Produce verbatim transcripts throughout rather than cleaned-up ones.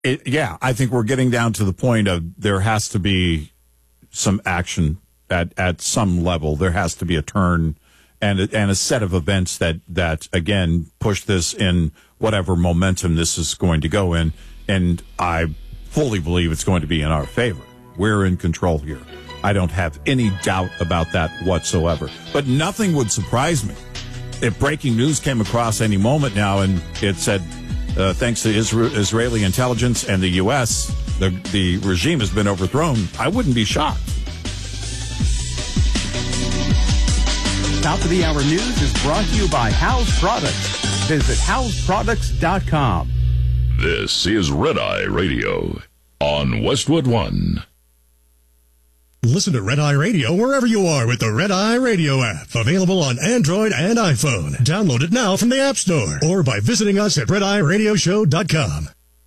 It, yeah, I think we're getting down to the point of there has to be some action at, at some level. There has to be a turn and a, and a set of events that, that, again, push this in whatever momentum this is going to go in. And I fully believe it's going to be in our favor. We're in control here. I don't have any doubt about that whatsoever. But nothing would surprise me if breaking news came across any moment now and it said, uh, thanks to Isra- Israeli intelligence and the U S, the, the regime has been overthrown. I wouldn't be shocked. Top of the Hour News is brought to you by House Products. Visit house products dot com. This is Red Eye Radio on Westwood One. Listen to Red Eye Radio wherever you are with the Red Eye Radio app. Available on Android and iPhone. Download it now from the App Store or by visiting us at red eye radio show dot com.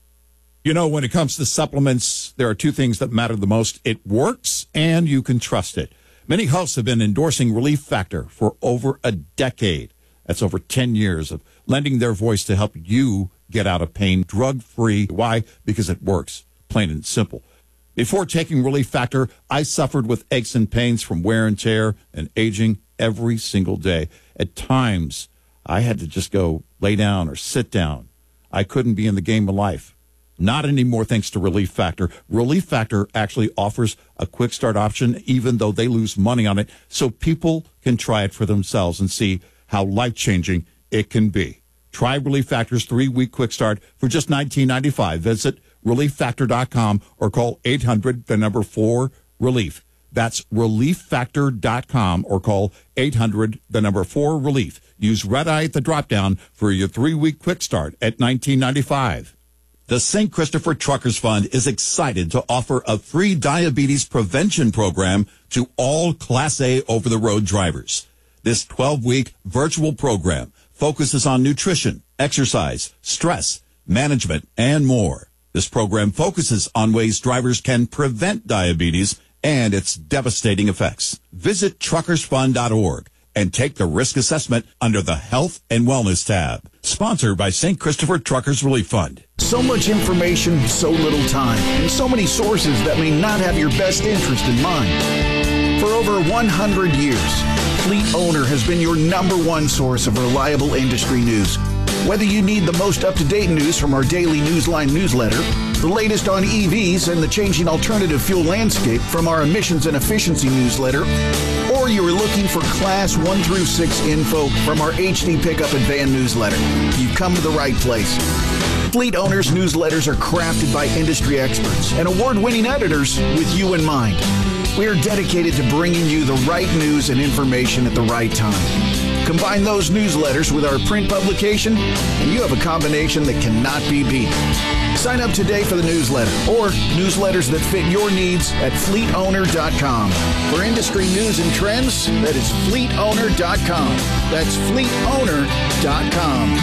You know, when it comes to supplements, there are two things that matter the most. It works and you can trust it. Many hosts have been endorsing Relief Factor for over a decade. That's over ten years of lending their voice to help you get out of pain drug-free. Why? Because it works, plain and simple. Before taking Relief Factor, I suffered with aches and pains from wear and tear and aging every single day. At times, I had to just go lay down or sit down. I couldn't be in the game of life. Not anymore, thanks to Relief Factor. Relief Factor actually offers a quick start option, even though they lose money on it, so people can try it for themselves and see how life-changing it can be. Try Relief Factor's three-week quick start for just nineteen ninety-five. Visit relief factor dot com or call eight hundred, the number four, relief. That's relief factor dot com or call eight hundred, the number four, relief. Use Red Eye at the drop-down for your three-week quick start at nineteen ninety-five. The Saint Christopher Truckers Fund is excited to offer a free diabetes prevention program to all Class A over-the-road drivers. This twelve-week virtual program focuses on nutrition, exercise, stress, management, and more. This program focuses on ways drivers can prevent diabetes and its devastating effects. Visit truckers fund dot org and take the risk assessment under the Health and Wellness tab. Sponsored by Saint Christopher Truckers Relief Fund. So much information, so little time, and so many sources that may not have your best interest in mind. For over one hundred years, Fleet Owner has been your number one source of reliable industry news. Whether you need the most up-to-date news from our daily Newsline newsletter, the latest on E Vs and the changing alternative fuel landscape from our emissions and efficiency newsletter, or you are looking for Class one through six info from our H D Pickup and Van newsletter, you've come to the right place. Fleet Owners newsletters are crafted by industry experts and award-winning editors with you in mind. We are dedicated to bringing you the right news and information at the right time. Combine those newsletters with our print publication, and you have a combination that cannot be beat. Sign up today for the newsletter or newsletters that fit your needs at fleet owner dot com. For industry news and trends, that is fleet owner dot com. That's fleet owner dot com.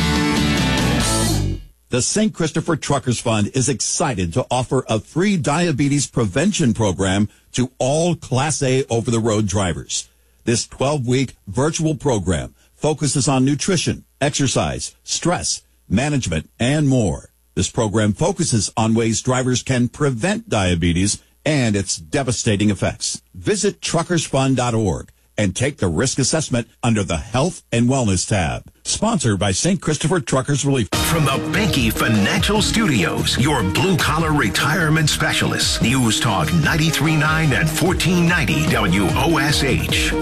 The Saint Christopher Truckers Fund is excited to offer a free diabetes prevention program to all Class A over-the-road drivers. This twelve-week virtual program focuses on nutrition, exercise, stress, management, and more. This program focuses on ways drivers can prevent diabetes and its devastating effects. Visit truckers fund dot org and take the risk assessment under the Health and Wellness tab. Sponsored by Saint Christopher Truckers Relief. From the Banky Financial Studios, your blue-collar retirement specialists. News Talk ninety-three point nine and fourteen ninety W O S H.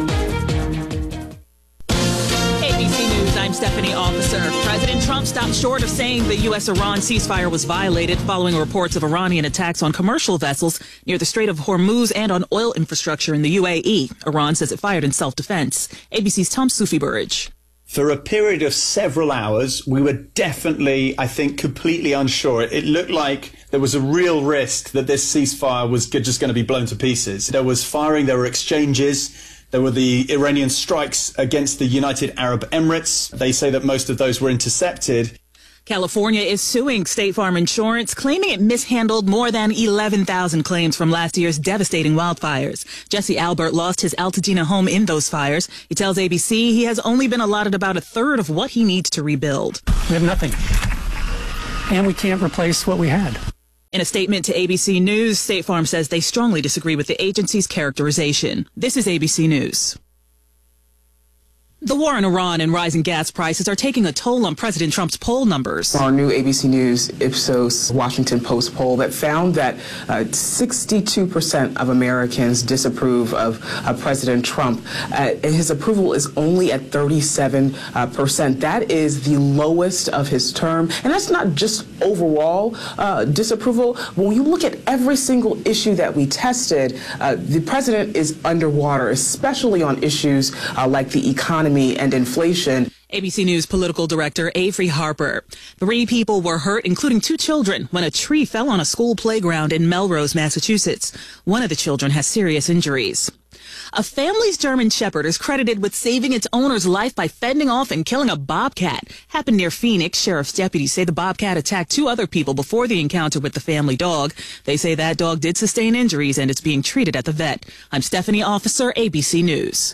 A B C News, I'm Stephanie Officer. President Trump stopped short of saying the U S-Iran ceasefire was violated following reports of Iranian attacks on commercial vessels near the Strait of Hormuz and on oil infrastructure in the U A E. Iran says it fired in self-defense. A B C's Tom Sufi-Burridge. For a period of several hours, we were definitely, I think, completely unsure. It looked like there was a real risk that this ceasefire was just going to be blown to pieces. There was firing, there were exchanges, there were the Iranian strikes against the United Arab Emirates. They say that most of those were intercepted. California is suing State Farm Insurance, claiming it mishandled more than eleven thousand claims from last year's devastating wildfires. Jesse Albert lost his Altadena home in those fires. He tells A B C he has only been allotted about a third of what he needs to rebuild. We have nothing, and we can't replace what we had. In a statement to A B C News, State Farm says they strongly disagree with the agency's characterization. This is A B C News. The war in Iran and rising gas prices are taking a toll on President Trump's poll numbers. Our new A B C News Ipsos Washington Post poll that found that uh, sixty-two percent of Americans disapprove of uh, President Trump. Uh, and his approval is only at thirty-seven percent. That is the lowest of his term. And that's not just overall uh, disapproval. When you look at every single issue that we tested, uh, the president is underwater, especially on issues uh, like the economy and inflation. A B C News political director Avery Harper. Three people were hurt, including two children, when a tree fell on a school playground in Melrose, Massachusetts. One of the children has serious injuries. A family's German Shepherd is credited with saving its owner's life by fending off and killing a bobcat. Happened near Phoenix. Sheriff's deputies say the bobcat attacked two other people before the encounter with the family dog. They say that dog did sustain injuries and is being treated at the vet. I'm Stephanie Officer, A B C News.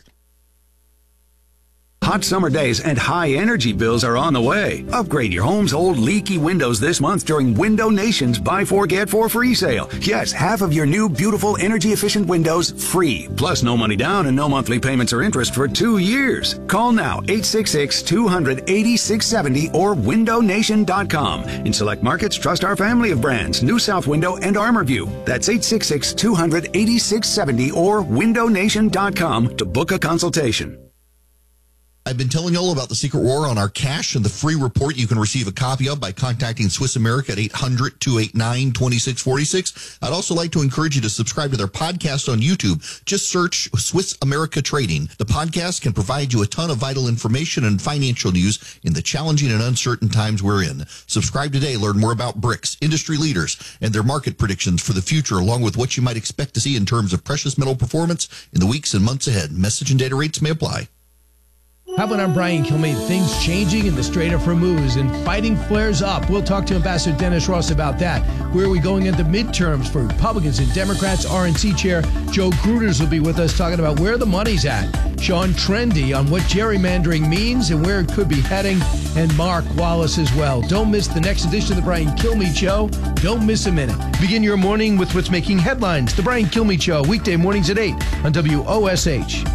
Hot summer days and high energy bills are on the way. Upgrade your home's old leaky windows this month during Window Nation's Buy Four Get Four Free sale. Yes, half of your new beautiful energy efficient windows free. Plus no money down and no monthly payments or interest for two years. Call now eight six six, two hundred, eighty-six seventy or window nation dot com. In select markets, trust our family of brands, New South Window and ArmorView. That's eight six six, two hundred, eighty-six seventy or window nation dot com to book a consultation. I've been telling you all about the Secret War on our cash and the free report you can receive a copy of by contacting Swiss America at eight hundred, two eight nine, two six four six. I'd also like to encourage you to subscribe to their podcast on YouTube. Just search Swiss America Trading. The podcast can provide you a ton of vital information and financial news in the challenging and uncertain times we're in. Subscribe today. Learn more about BRICS, industry leaders, and their market predictions for the future, along with what you might expect to see in terms of precious metal performance in the weeks and months ahead. Message and data rates may apply. How about I'm Brian Kilmeade? Things changing in the Strait of Hormuz and fighting flares up. We'll talk to Ambassador Dennis Ross about that. Where are we going into midterms for Republicans and Democrats? R N C Chair Joe Gruters will be with us talking about where the money's at. Sean Trendy on what gerrymandering means and where it could be heading. And Mark Wallace as well. Don't miss the next edition of the Brian Kilmeade Show. Don't miss a minute. Begin your morning with what's making headlines. The Brian Kilmeade Show, weekday mornings at eight on W O S H.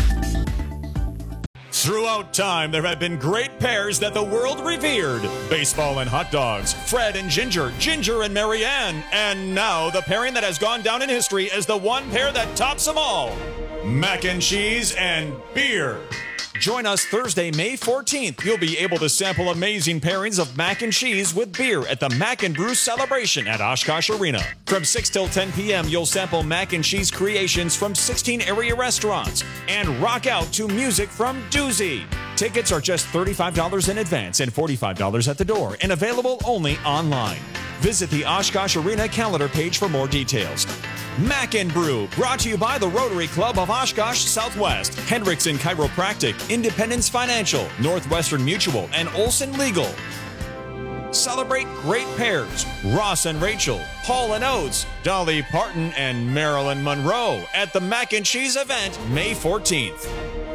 Throughout time, there have been great pairs that the world revered. Baseball and hot dogs, Fred and Ginger, Ginger and Marianne, and now the pairing that has gone down in history as the one pair that tops them all, mac and cheese and beer. Join us Thursday, May fourteenth. You'll be able to sample amazing pairings of mac and cheese with beer at the Mac and Brew Celebration at Oshkosh Arena. From six till ten p.m., you'll sample mac and cheese creations from sixteen area restaurants and rock out to music from Doozy. Tickets are just thirty-five dollars in advance and forty-five dollars at the door and available only online. Visit the Oshkosh Arena calendar page for more details. Mac and Brew, brought to you by the Rotary Club of Oshkosh Southwest, Hendrickson Chiropractic, Independence Financial, Northwestern Mutual, and Olson Legal. Celebrate great pairs, Ross and Rachel, Paul and Oates, Dolly Parton and Marilyn Monroe at the Mac and Cheese event May fourteenth.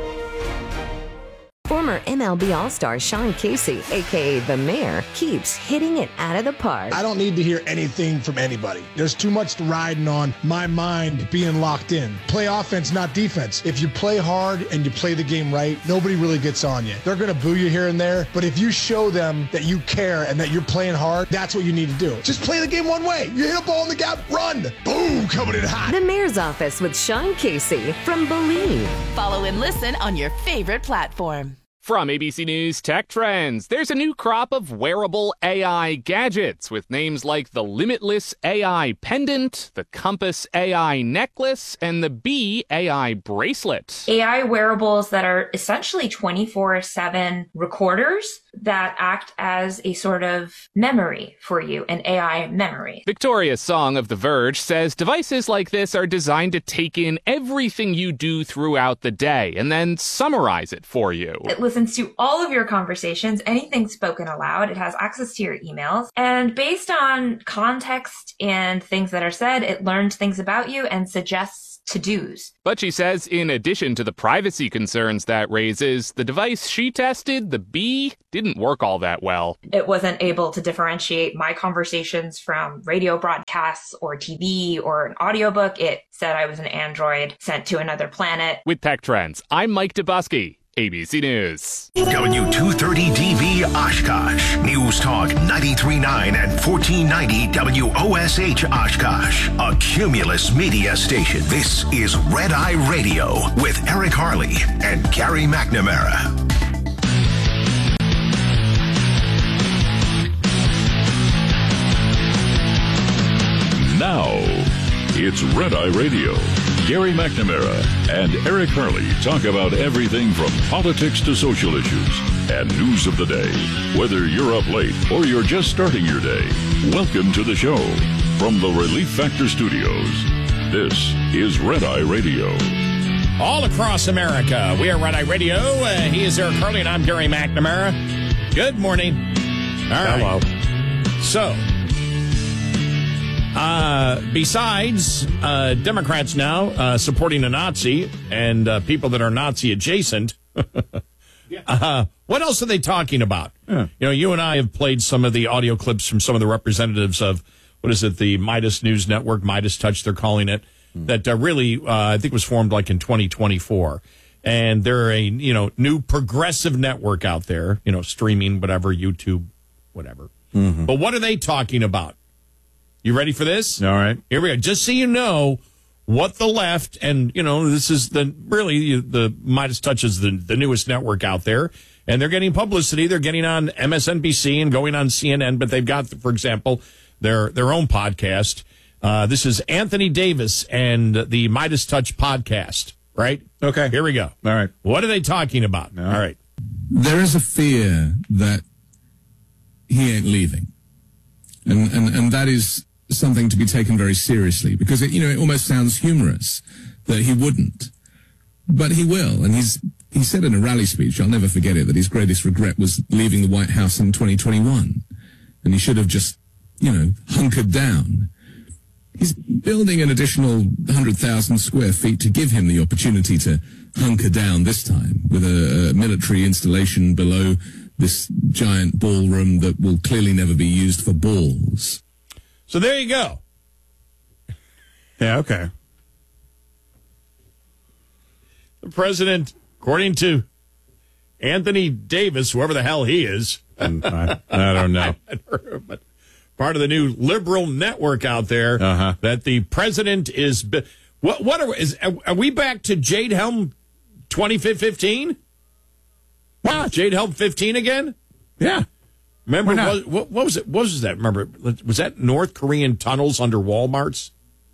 Former M L B All-Star Sean Casey, a k a. The Mayor, keeps hitting it out of the park. I don't need to hear anything from anybody. There's too much riding on my mind being locked in. Play offense, not defense. If you play hard and you play the game right, nobody really gets on you. They're going to boo you here and there, but if you show them that you care and that you're playing hard, that's what you need to do. Just play the game one way. You hit a ball in the gap, run. Boom, coming in hot. The Mayor's Office with Sean Casey from Believe. Follow and listen on your favorite platform. From A B C News Tech Trends, there's a new crop of wearable A I gadgets with names like the Limitless A I Pendant, the Compass A I Necklace, and the Bee A I Bracelet. A I wearables that are essentially twenty-four seven recorders that act as a sort of memory for you, an A I memory. Victoria Song of The Verge says devices like this are designed to take in everything you do throughout the day and then summarize it for you. It listens to all of your conversations, anything spoken aloud. It has access to your emails. And based on context and things that are said, it learns things about you and suggests to-dos. But she says in addition to the privacy concerns that raises, the device she tested, the Bee, didn't work all that well. It wasn't able to differentiate my conversations from radio broadcasts or T V or an audiobook. It said I was an android sent to another planet. With Tech Trends, I'm Mike Dubusky, A B C News. W two thirty D B Oshkosh. News Talk ninety-three point nine and fourteen ninety W O S H Oshkosh. A Cumulus media station. This is Red Eye Radio with Eric Harley and Gary McNamara. Now, it's Red Eye Radio. Gary McNamara and Eric Harley talk about everything from politics to social issues and news of the day. Whether you're up late or you're just starting your day, welcome to the show. From the Relief Factor Studios, this is Red Eye Radio. All across America, we are Red Eye Radio. Uh, he is Eric Harley and I'm Gary McNamara. Good morning. All right. Hello. So, Uh, besides uh, Democrats now uh, supporting a Nazi and uh, people that are Nazi adjacent, uh, what else are they talking about? Yeah. You know, you and I have played some of the audio clips from some of the representatives of, what is it, the Midas News Network, Midas Touch, they're calling it, mm. that uh, really, uh, I think was formed like in twenty twenty-four. And they're a, you know, new progressive network out there, you know, streaming, whatever, YouTube, whatever. Mm-hmm. But what are they talking about? You ready for this? All right. Here we go. Just so you know what the left, and, you know, this is the really the Midas Touch is the, the newest network out there, and they're getting publicity. They're getting on M S N B C and going on C N N, but they've got, for example, their their own podcast. Uh, this is Anthony Davis and the Midas Touch podcast, right? Okay. Here we go. All right. What are they talking about? All right. All right. There is a fear that he ain't leaving. And, and, and that is something to be taken very seriously, because it, you know, it almost sounds humorous that he wouldn't, but he will. And he's, he said in a rally speech, I'll never forget it, that his greatest regret was leaving the White House in twenty twenty-one. And he should have just, you know, hunkered down. He's building an additional one hundred thousand square feet to give him the opportunity to hunker down this time with a, a military installation below this giant ballroom that will clearly never be used for balls. So there you go. Yeah, okay. The president, according to Anthony Davis, whoever the hell he is, I, I don't know, but part of the new liberal network out there, uh-huh. that the president is. What? What are is? Are we back to Jade Helm twenty fifteen? Wow, Jade Helm fifteen again? Yeah. Remember, what, what, what was it? What was that? Remember, was that North Korean tunnels under Walmarts?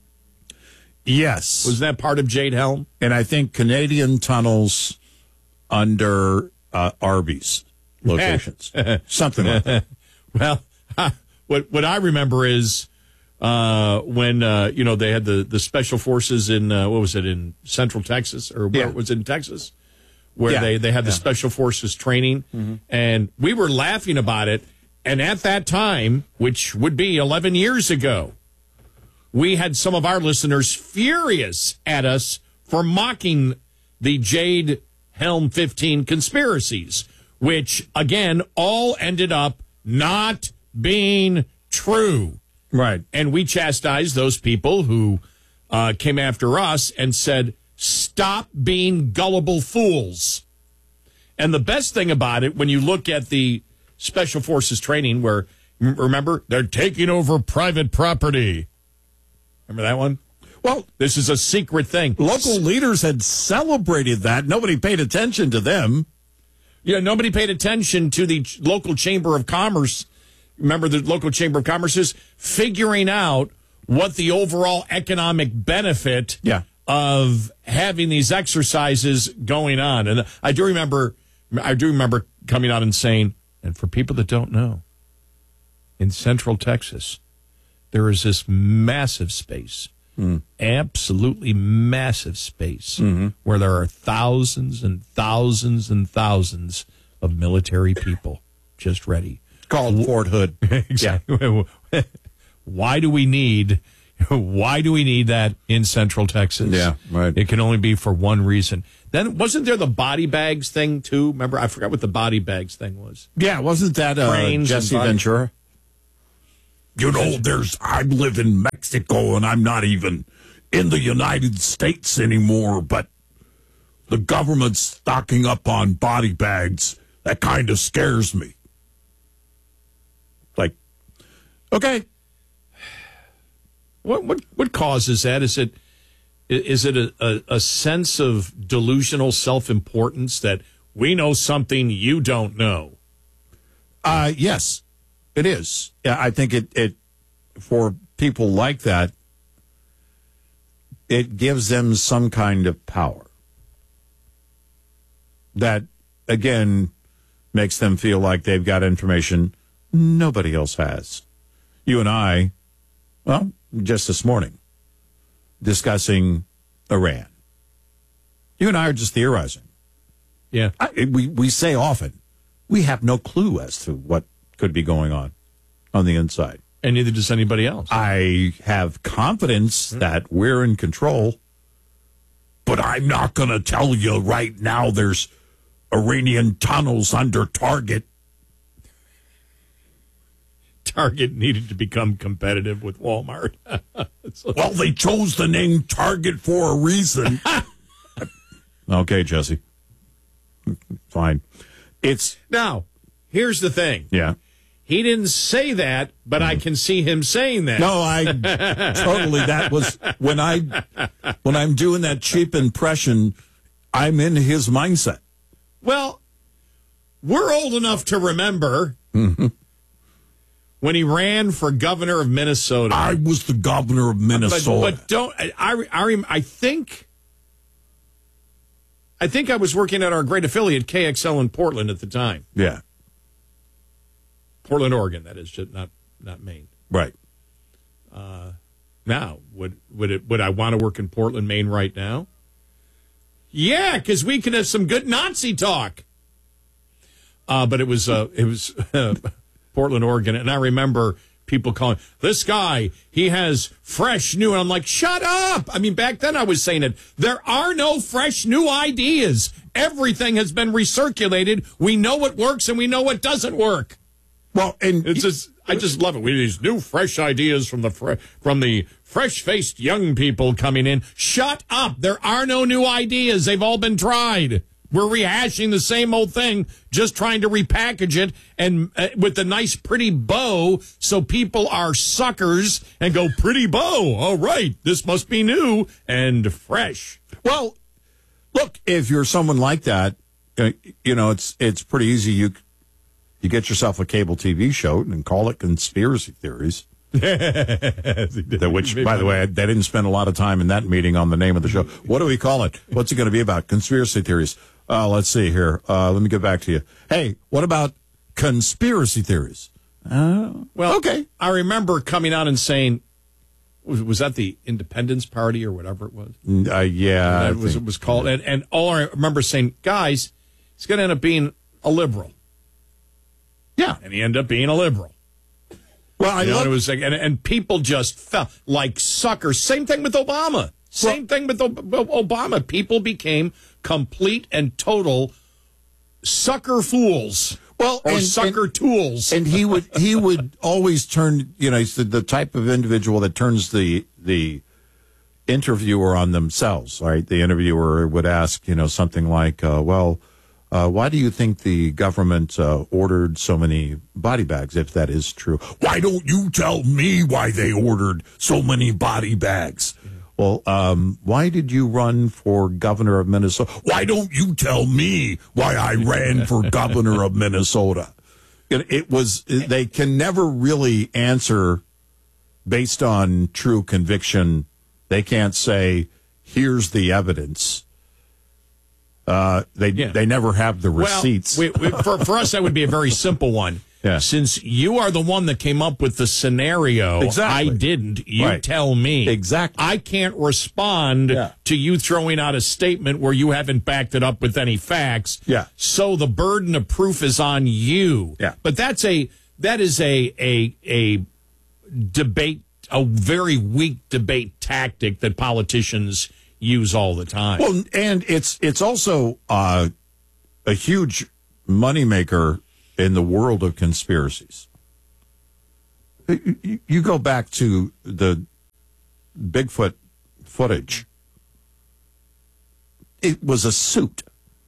Yes. Was that part of Jade Helm? And I think Canadian tunnels under uh, Arby's locations. Something like that. Well, what what I remember is uh, when, uh, you know, they had the, the special forces in, uh, what was it, in Central Texas? Or where yeah. was it in Texas? Where yeah. they, they had the yeah. special forces training, mm-hmm. and we were laughing about it. And at that time, which would be eleven years ago, we had some of our listeners furious at us for mocking the Jade Helm fifteen conspiracies, which, again, all ended up not being true. Right. And we chastised those people who uh, came after us and said, stop being gullible fools. And the best thing about it, when you look at the Special Forces training, where, remember, they're taking over private property. Remember that one? Well, this is a secret thing. Local leaders had celebrated that. Nobody paid attention to them. Yeah, nobody paid attention to the local Chamber of Commerce. Remember the local Chamber of Commerce is figuring out what the overall economic benefit yeah. of having these exercises going on. And I do remember, I do remember coming out and saying, and for people that don't know, in Central Texas, there is this massive space, mm. absolutely massive space, mm-hmm. where there are thousands and thousands and thousands of military people just ready. Called Fort Hood. Exactly. Yeah. Why do we need, Why do we need that in Central Texas? Yeah, right. It can only be for one reason. Then wasn't there the body bags thing too? Remember, I forgot what the body bags thing was. Yeah, wasn't that uh, Cranes Jesse and body- Ventura? You know, there's, I live in Mexico and I'm not even in the United States anymore, but the government's stocking up on body bags. That kind of scares me. Like, okay. What what what causes that? Is it is it a, a, a sense of delusional self-importance that we know something you don't know? Uh, yes, it is. Yeah, I think it, it for people like that, it gives them some kind of power that, again, makes them feel like they've got information nobody else has. You and I, well, just this morning, discussing Iran. You and I are just theorizing. Yeah. I, we, we say often, we have no clue as to what could be going on on the inside. And neither does anybody else. I have confidence mm-hmm. that we're in control. But I'm not going to tell you right now there's Iranian tunnels under Target. Target needed to become competitive with Walmart. Well, they chose the name Target for a reason. Okay, Jesse. Fine. It's now, here's the thing. Yeah. He didn't say that, but I can see him saying that. No, I totally, that was when I, when I'm doing that cheap impression, I'm in his mindset. Well, we're old enough to remember mm-hmm. when he ran for governor of Minnesota. I was the governor of Minnesota. But, but don't, I, I, I, I think, I think I was working at our great affiliate, K X L in Portland at the time. Yeah. Portland, Oregon, that is, just not not Maine. Right. Uh, now, would would it would I want to work in Portland, Maine right now? Yeah, because we could have some good Nazi talk. Uh, but it was uh, it was uh, Portland, Oregon, and I remember people calling this guy. He has fresh new, and I'm like, shut up! I mean, back then I was saying it. There are no fresh new ideas. Everything has been recirculated. We know what works, and we know what doesn't work. Well, and it's just, I just love it. We have these new, fresh ideas from the fre- from the fresh-faced young people coming in. Shut up! There are no new ideas. They've all been tried. We're rehashing the same old thing, just trying to repackage it and uh, with a nice, pretty bow, so people are suckers and go, "Pretty bow. All right, this must be new and fresh." Well, look, if you're someone like that, uh, you know it's it's pretty easy. You. You get yourself a cable T V show and call it Conspiracy Theories. Which, by the way, they didn't spend a lot of time in that meeting on the name of the show. What do we call it? What's it going to be about? Conspiracy Theories. Uh, let's see here. Uh, let me get back to you. Hey, what about Conspiracy Theories? Uh, well, okay. I remember coming out and saying, was, was that the Independence Party or whatever it was? Uh, yeah. It was, it was called. And, and all I remember saying, guys, it's going to end up being a liberal. Yeah, and he ended up being a liberal. Well, I you know, love- it was like, and, and people just fell like suckers. Same thing with Obama. Same well, thing with Obama. People became complete and total sucker fools. Well, or and, sucker and, tools. And he would he would always turn. You know, he's the, the type of individual that turns the the interviewer on themselves. Right, the interviewer would ask, you know, something like, uh, "Well." Uh, why do you think the government uh, ordered so many body bags, if that is true? Why don't you tell me why they ordered so many body bags? Well, um, why did you run for governor of Minnesota? Why don't you tell me why I ran for governor of Minnesota? It, it was, they can never really answer based on true conviction. They can't say, here's the evidence. Uh, they yeah. they never have the receipts. Well, we, we, for, for us, that would be a very simple one. Yeah. Since you are the one that came up with the scenario, exactly. I didn't. You right. tell me. Exactly. I can't respond yeah. to you throwing out a statement where you haven't backed it up with any facts. Yeah. So the burden of proof is on you. Yeah. But that's a that is a a a debate a very weak debate tactic that politicians use all the time. Well, and it's it's also uh, a huge moneymaker in the world of conspiracies. You, you go back to the Bigfoot footage. It was a suit.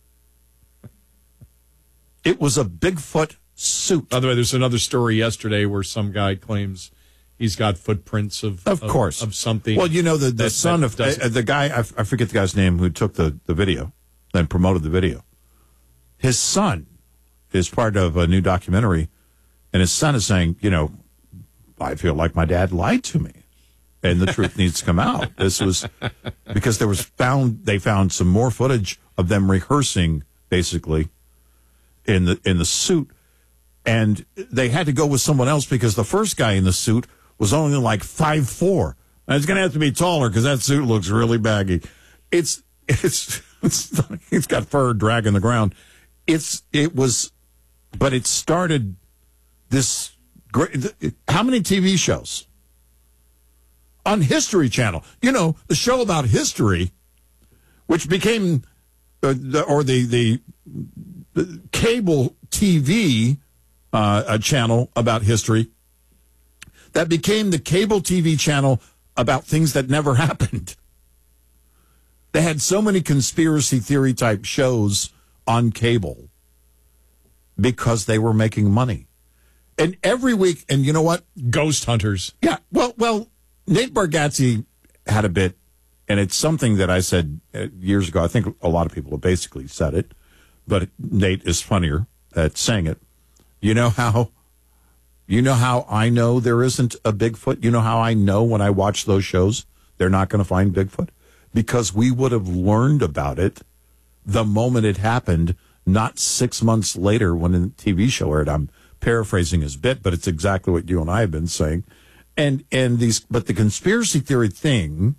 It was a Bigfoot suit. By the way, there's another story yesterday where some guy claims he's got footprints of of course of, of something. Well, you know the, the that, son that of uh, the guy I, I forget the guy's name who took the, the video and promoted the video. His son is part of a new documentary, and his son is saying, you know, I feel like my dad lied to me, and the truth needs to come out. This was because there was found they found some more footage of them rehearsing basically in the in the suit, and they had to go with someone else because the first guy in the suit was only like five foot four. And it's going to have to be taller because that suit looks really baggy. It's it's it's it's got fur dragging the ground. It's it was, but it started this great. How many T V shows on History Channel? You know, the show about history, which became uh, the, or the, the the cable T V uh, a channel about history. That became the cable T V channel about things that never happened. They had so many conspiracy theory type shows on cable because they were making money. And every week, and you know what? Ghost hunters. Yeah. Well, well, Nate Bargatze had a bit, and it's something that I said years ago. I think a lot of people have basically said it, but Nate is funnier at saying it. You know how... You know how I know there isn't a Bigfoot? You know how I know when I watch those shows they're not going to find Bigfoot? Because we would have learned about it the moment it happened, not six months later when the T V show aired. I'm paraphrasing his bit, but it's exactly what you and I have been saying. And and these, but the conspiracy theory thing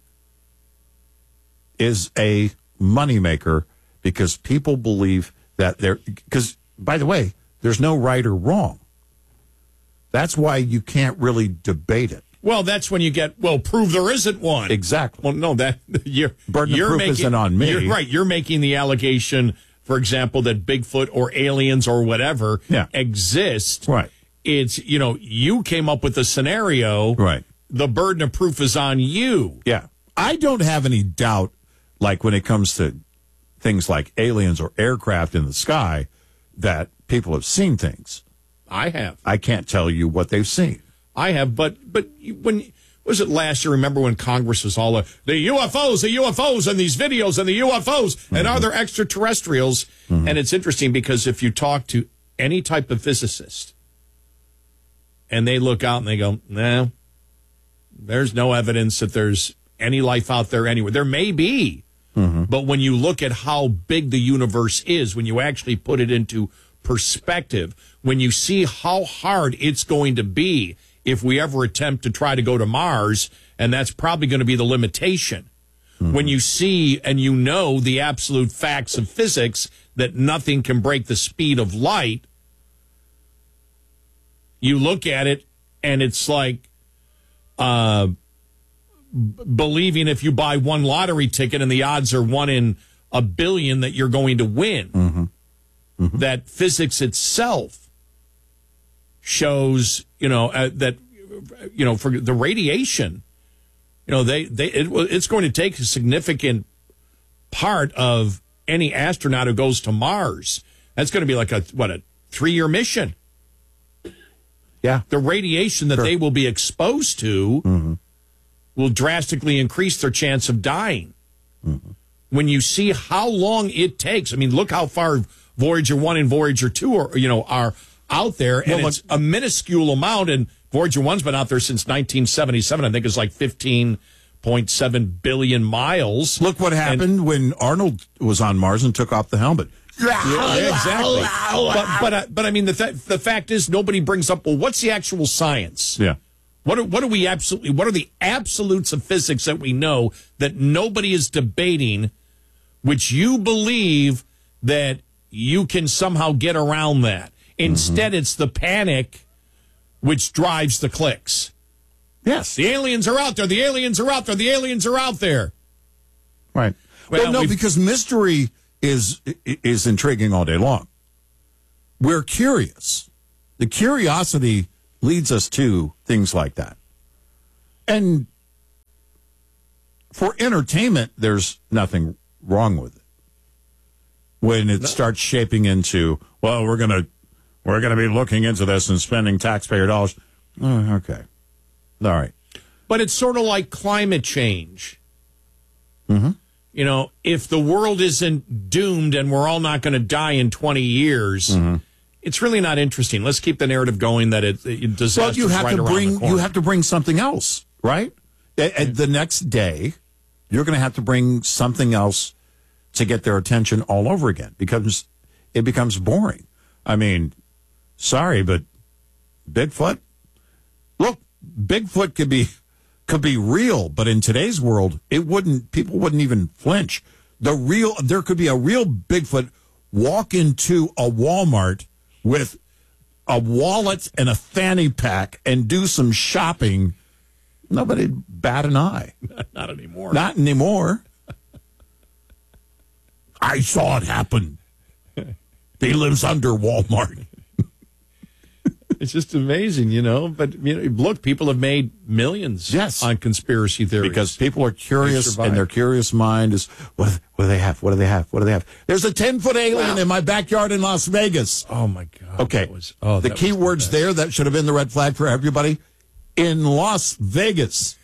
is a moneymaker because people believe that they're, because, by the way, there's no right or wrong. That's why you can't really debate it. Well, that's when you get, well, prove there isn't one. Exactly. Well, no, that you're burden you're of proof making, isn't on me. You're right. You're making the allegation, for example, that Bigfoot or aliens or whatever yeah. exist. Right. It's, you know, you came up with the scenario. Right. The burden of proof is on you. Yeah. I don't have any doubt, like when it comes to things like aliens or aircraft in the sky, that people have seen things. I have. I can't tell you what they've seen. I have, but but when was it last year? Remember when Congress was all uh, the U F Os, the U F Os, and these videos and the U F Os, mm-hmm. and are there extraterrestrials? Mm-hmm. And it's interesting because if you talk to any type of physicist, and they look out and they go, "No, there's no evidence that there's any life out there anywhere. There may be, mm-hmm. but when you look at how big the universe is, when you actually put it into perspective, when you see how hard it's going to be if we ever attempt to try to go to Mars, and that's probably going to be the limitation. Mm-hmm. When you see and you know the absolute facts of physics that nothing can break the speed of light, you look at it and it's like uh, b- believing if you buy one lottery ticket and the odds are one in a billion that you're going to win. Mm-hmm. Mm-hmm. That physics itself shows, you know, uh, that, you know, for the radiation, you know, they, they it, it's going to take a significant part of any astronaut who goes to Mars. That's going to be like a, what, a three-year mission. Yeah. The radiation that sure. they will be exposed to mm-hmm. will drastically increase their chance of dying. Mm-hmm. When you see how long it takes, I mean, look how far Voyager one and Voyager two are, you know, are out there, and well, it's a minuscule amount, and Voyager one's been out there since nineteen seventy-seven. I think it's like fifteen point seven billion miles. Look what happened and, when Arnold was on Mars and took off the helmet. Yeah, exactly. but but, uh, but I mean, the th- the fact is, nobody brings up, well, what's the actual science? Yeah. What are, what are we absolutely, what are the absolutes of physics that we know that nobody is debating, which you believe that you can somehow get around that? Instead, mm-hmm. it's the panic which drives the clicks. Yes. The aliens are out there. The aliens are out there. The aliens are out there. Right. Well, well no, because mystery is is intriguing all day long. We're curious. The curiosity leads us to things like that. And for entertainment, there's nothing wrong with it. When it no. starts shaping into, well, we're gonna we're gonna be looking into this and spending taxpayer dollars. Oh, okay. All right. But it's sort of like climate change. Mm-hmm. You know, if the world isn't doomed and we're all not going to die in twenty years, mm-hmm. it's really not interesting. Let's keep the narrative going that it, it disaster's well, you have right to around bring the corner. You have to bring something else, right? Mm-hmm. And the next day, you're going to have to bring something else to get their attention all over again because it becomes boring. I mean, sorry, but Bigfoot. Look, Bigfoot could be could be real, but in today's world, it wouldn't. People wouldn't even flinch. The real, there could be a real Bigfoot walk into a Walmart with a wallet and a fanny pack and do some shopping. Nobody'd bat an eye. Not anymore. Not anymore. I saw it happen. He lives under Walmart. It's just amazing, you know. But you know, look, people have made millions yes. on conspiracy theories. Because people are curious, and their curious mind is, what, what do they have? What do they have? What do they have? There's a ten-foot alien wow. in my backyard in Las Vegas. Oh, my God. Okay. That was, oh, the that key was words the there, that should have been the red flag for everybody. In Las Vegas.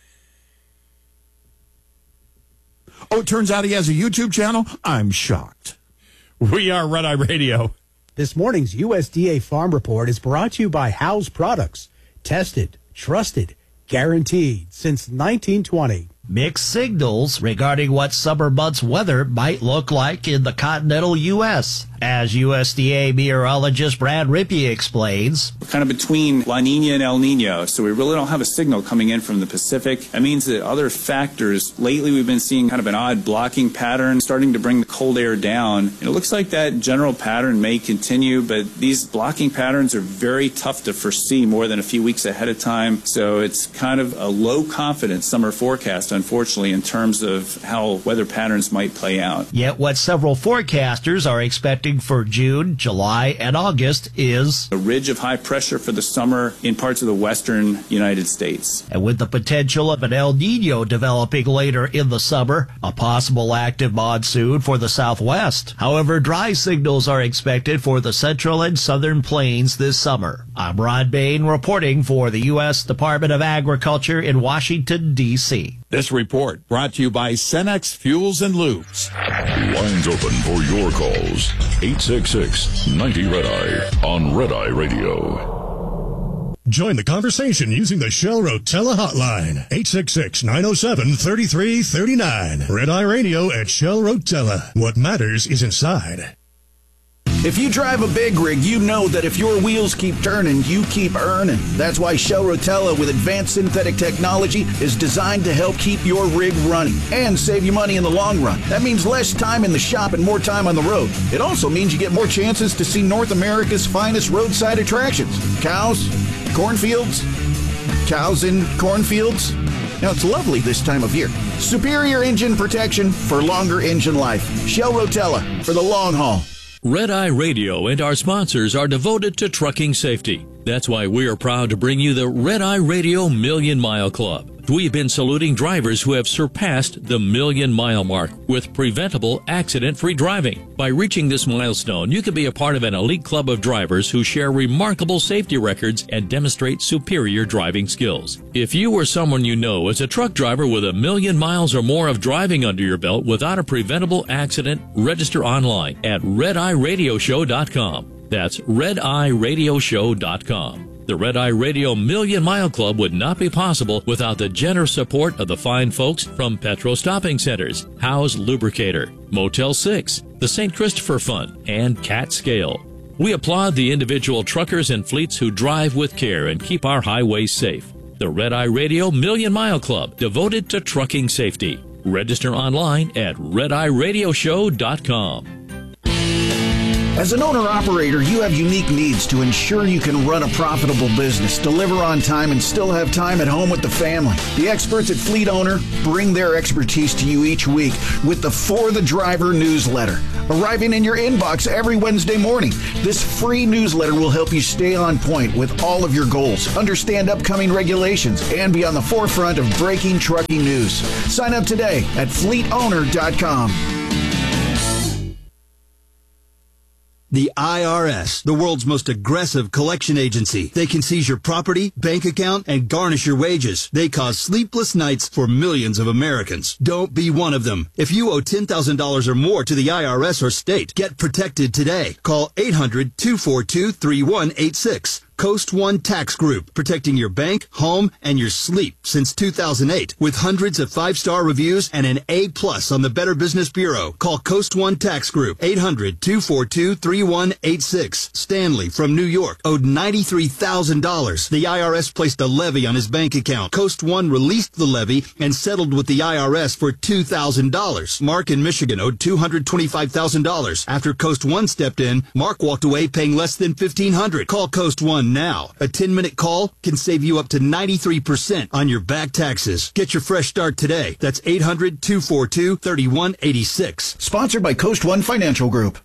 Oh, it turns out he has a YouTube channel? I'm shocked. We are Red Eye Radio. This morning's U S D A Farm Report is brought to you by House Products. Tested, trusted, guaranteed since nineteen twenty. Mixed signals regarding what summer months' weather might look like in the continental U S. As U S D A meteorologist Brad Rippey explains, we're kind of between La Nina and El Nino, so we really don't have a signal coming in from the Pacific. That means that other factors, lately we've been seeing kind of an odd blocking pattern starting to bring the cold air down. And it looks like that general pattern may continue, but these blocking patterns are very tough to foresee more than a few weeks ahead of time. So it's kind of a low confidence summer forecast, unfortunately, in terms of how weather patterns might play out. Yet what several forecasters are expecting for June, July, and August is a ridge of high pressure for the summer in parts of the western United States. And with the potential of an El Nino developing later in the summer, a possible active monsoon for the southwest. However, dry signals are expected for the central and southern plains this summer. I'm Rod Bain reporting for the U S Department of Agriculture in Washington, D C This report brought to you by Cenex Fuels and Lubes. Lines open for your calls. eight six six, ninety, Red Eye on Red Eye Radio. Join the conversation using the Shell Rotella hotline. eight six six, nine oh seven, three three three nine. Red Eye Radio at Shell Rotella. What matters is inside. If you drive a big rig, you know that if your wheels keep turning, you keep earning. That's why Shell Rotella with advanced synthetic technology is designed to help keep your rig running and save you money in the long run. That means less time in the shop and more time on the road. It also means you get more chances to see North America's finest roadside attractions. Cows, cornfields, cows in cornfields. Now, it's lovely this time of year. Superior engine protection for longer engine life. Shell Rotella for the long haul. Red Eye Radio and our sponsors are devoted to trucking safety. That's why we are proud to bring you the Red Eye Radio Million Mile Club. We've been saluting drivers who have surpassed the million mile mark with preventable accident-free driving. By reaching this milestone, you can be a part of an elite club of drivers who share remarkable safety records and demonstrate superior driving skills. If you or someone you know is a truck driver with a million miles or more of driving under your belt without a preventable accident, register online at red eye radio show dot com. That's red eye radio show dot com. The Red Eye Radio Million Mile Club would not be possible without the generous support of the fine folks from Petro Stopping Centers, Howe's Lubricator, Motel six, the Saint Christopher Fund, and Cat Scale. We applaud the individual truckers and fleets who drive with care and keep our highways safe. The Red Eye Radio Million Mile Club, devoted to trucking safety. Register online at red eye radio show dot com. As an owner-operator, you have unique needs to ensure you can run a profitable business, deliver on time, and still have time at home with the family. The experts at Fleet Owner bring their expertise to you each week with the For the Driver newsletter, arriving in your inbox every Wednesday morning. This free newsletter will help you stay on point with all of your goals, understand upcoming regulations, and be on the forefront of breaking trucking news. Sign up today at fleet owner dot com. The I R S, the world's most aggressive collection agency. They can seize your property, bank account, and garnish your wages. They cause sleepless nights for millions of Americans. Don't be one of them. If you owe ten thousand dollars or more to the I R S or state, get protected today. Call eight hundred, two four two, three one eight six. Coast One Tax Group, protecting your bank, home, and your sleep since two thousand eight. With hundreds of five-star reviews and an A plus on the Better Business Bureau. Call Coast One Tax Group, eight hundred, two four two, three one eight six. Stanley from New York owed ninety-three thousand dollars. The I R S placed a levy on his bank account. Coast One released the levy and settled with the I R S for two thousand dollars. Mark in Michigan owed two hundred twenty-five thousand dollars. After Coast One stepped in, Mark walked away paying less than fifteen hundred dollars. Call Coast One now. A ten-minute call can save you up to ninety-three percent on your back taxes. Get your fresh start today. That's eight hundred, two four two, three one eight six. Sponsored by Coast One Financial Group.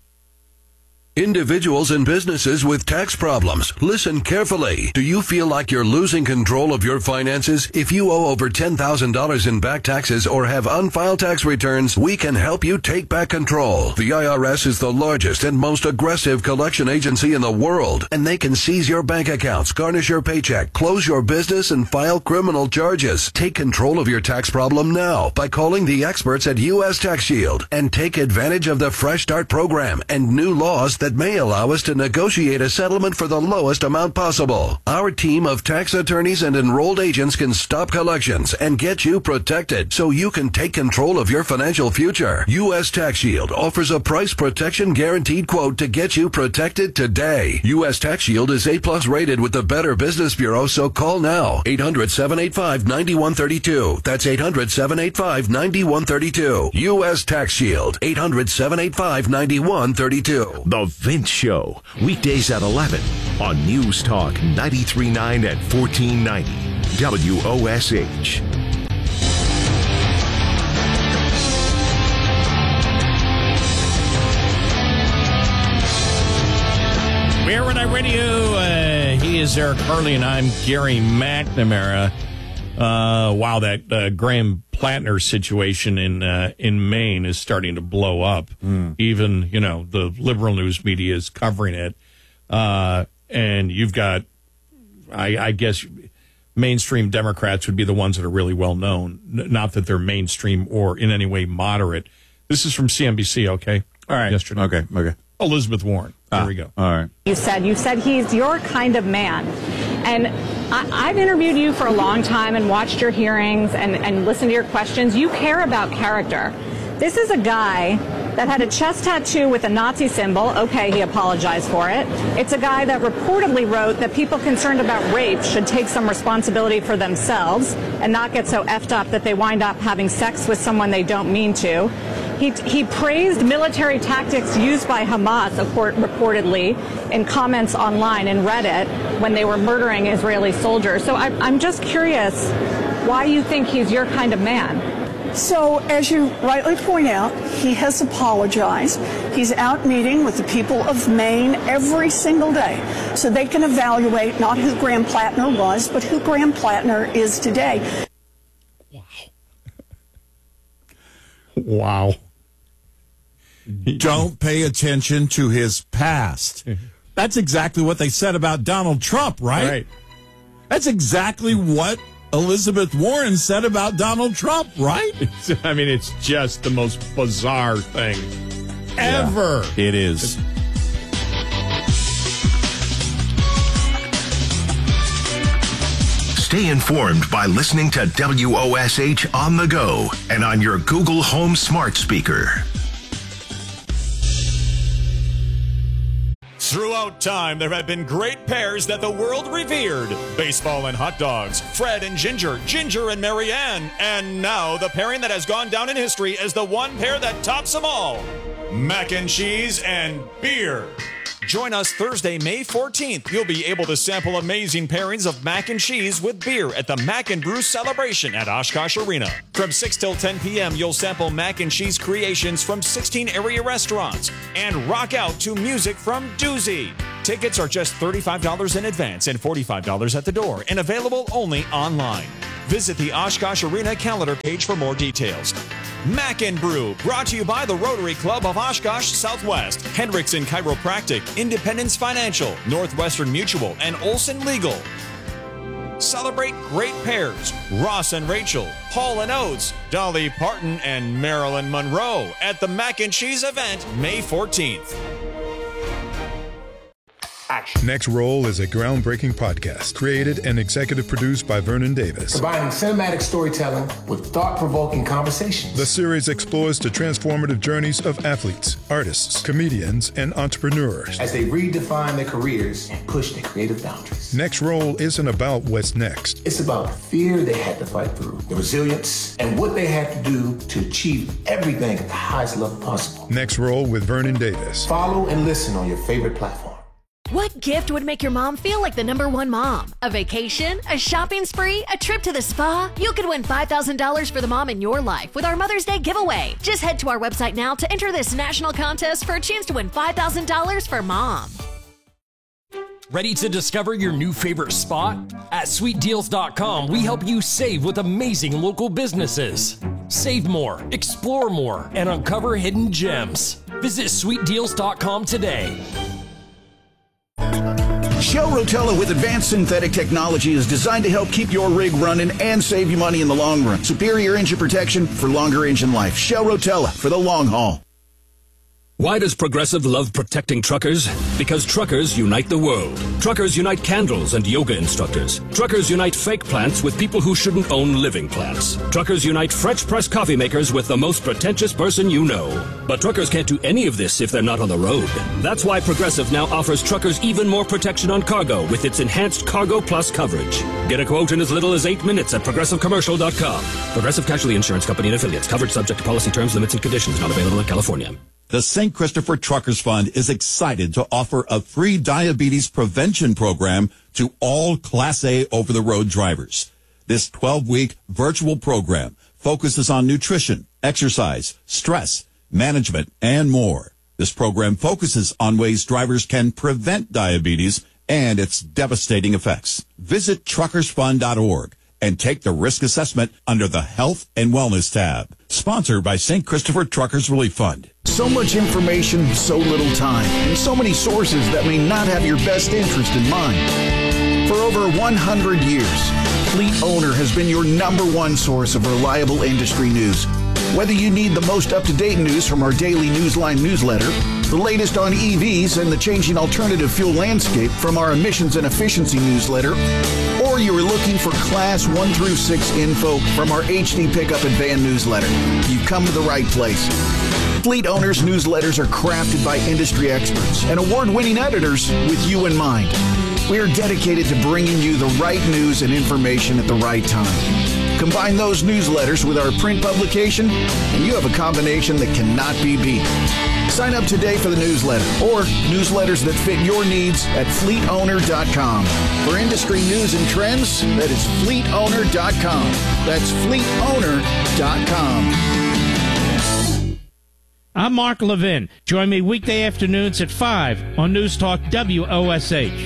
Individuals and businesses with tax problems, listen carefully. Do you feel like you're losing control of your finances? If you owe over ten thousand dollars in back taxes or have unfiled tax returns, we can help you take back control. The I R S is the largest and most aggressive collection agency in the world, and they can seize your bank accounts, garnish your paycheck, close your business, and file criminal charges. Take control of your tax problem now by calling the experts at U S Tax Shield and take advantage of the Fresh Start program and new laws that may allow us to negotiate a settlement for the lowest amount possible. Our team of tax attorneys and enrolled agents can stop collections and get you protected so you can take control of your financial future. U S Tax Shield offers a price protection guaranteed quote to get you protected today. U S Tax Shield is A plus rated with the Better Business Bureau, so call now. eight hundred, seven eight five, nine one three two. That's eight hundred, seven eight five, nine one three two. U S Tax Shield. eight hundred, seven eight five, nine one three two. The Vince Show, weekdays at eleven on News Talk ninety-three point nine and fourteen ninety W O S H. We're Red Eye Radio. Uh, he is Eric Harley, and I'm Gary McNamara. Uh, wow, that uh, Graham Plattner situation in uh, in Maine is starting to blow up. Mm. Even, you know, the liberal news media is covering it. Uh, and you've got, I, I guess, mainstream Democrats would be the ones that are really well known. N- not that they're mainstream or in any way moderate. This is from C N B C, okay? All right. Yesterday. Okay, okay. Elizabeth Warren. There ah, we go. All right. You said, you said he's your kind of man. And I, I've interviewed you for a long time and watched your hearings and, and listened to your questions. You care about character. This is a guy that had a chest tattoo with a Nazi symbol. Okay, he apologized for it. It's a guy that reportedly wrote that people concerned about rape should take some responsibility for themselves and not get so effed up that they wind up having sex with someone they don't mean to. He, he praised military tactics used by Hamas, reportedly, in comments online and Reddit when they were murdering Israeli soldiers. So I, I'm just curious why you think he's your kind of man. So, as you rightly point out, he has apologized. He's out meeting with the people of Maine every single day so they can evaluate not who Graham Plattner was, but who Graham Plattner is today. Wow. Wow. Don't pay attention to his past. That's exactly what they said about Donald Trump, right? Right. That's exactly what Elizabeth Warren said about Donald Trump, right? It's, I mean, it's just the most bizarre thing ever. Yeah, it is. Stay informed by listening to W O S H on the go and on your Google Home smart speaker. Throughout time, there have been great pairs that the world revered. Baseball and hot dogs, Fred and Ginger, Ginger and Marianne, and now the pairing that has gone down in history as the one pair that tops them all. mac and cheese, and beer. Join us Thursday, May fourteenth. You'll be able to sample amazing pairings of mac and cheese with beer at the Mac and Brew Celebration at Oshkosh Arena. From six till ten p.m., you'll sample mac and cheese creations from sixteen area restaurants and rock out to music from Doozy. Tickets are just thirty-five dollars in advance and forty-five dollars at the door and available only online. Visit the Oshkosh Arena calendar page for more details. Mac and Brew, brought to you by the Rotary Club of Oshkosh Southwest, Hendrickson Chiropractic, Independence Financial, Northwestern Mutual, and Olson Legal. Celebrate great pairs, Ross and Rachel, Paul and Oates, Dolly Parton and Marilyn Monroe at the Mac and Cheese event May fourteenth. Action. Next Roll is a groundbreaking podcast created and executive produced by Vernon Davis. Combining cinematic storytelling with thought-provoking conversations. The series explores the transformative journeys of athletes, artists, comedians, and entrepreneurs as they redefine their careers and push their creative boundaries. Next Roll isn't about what's next. It's about the fear they had to fight through, the resilience, and what they had to do to achieve everything at the highest level possible. Next Roll with Vernon Davis. Follow and listen on your favorite platform. What gift would make your mom feel like the number one mom? A vacation? A shopping spree? A trip to the spa? You could win five thousand dollars for the mom in your life with our Mother's Day giveaway. Just head to our website now to enter this national contest for a chance to win five thousand dollars for mom. Ready to discover your new favorite spot? At sweet deals dot com, we help you save with amazing local businesses. Save more, explore more, and uncover hidden gems. Visit sweet deals dot com today. Shell Rotella with advanced synthetic technology is designed to help keep your rig running and save you money in the long run. Superior engine protection for longer engine life. Shell Rotella for the long haul. Why does Progressive love protecting truckers? Because truckers unite the world. Truckers unite candles and yoga instructors. Truckers unite fake plants with people who shouldn't own living plants. Truckers unite French press coffee makers with the most pretentious person you know. But truckers can't do any of this if they're not on the road. That's why Progressive now offers truckers even more protection on cargo with its enhanced Cargo Plus coverage. Get a quote in as little as eight minutes at progressive commercial dot com. Progressive Casualty Insurance Company and Affiliates. Coverage subject to policy terms, limits, and conditions. Not available in California. The Saint Christopher Truckers Fund is excited to offer a free diabetes prevention program to all Class A over-the-road drivers. This twelve-week virtual program focuses on nutrition, exercise, stress, management, and more. This program focuses on ways drivers can prevent diabetes and its devastating effects. Visit truckers fund dot org and take the risk assessment under the Health and Wellness tab. Sponsored by Saint Christopher Truckers Relief Fund. So much information, so little time, and so many sources that may not have your best interest in mind. For over one hundred years, Fleet Owner has been your number one source of reliable industry news. Whether you need the most up-to-date news from our daily Newsline newsletter, the latest on E Vs and the changing alternative fuel landscape from our emissions and efficiency newsletter, or you are looking for Class one through six info from our H D Pickup and Van newsletter, you've come to the right place. Fleet Owners newsletters are crafted by industry experts and award-winning editors with you in mind. We are dedicated to bringing you the right news and information at the right time. Combine those newsletters with our print publication, and you have a combination that cannot be beat. Sign up today for the newsletter or newsletters that fit your needs at fleet owner dot com. For industry news and trends, that is fleet owner dot com. That's fleet owner dot com. I'm Mark Levin. Join me weekday afternoons at five on News Talk W O S H.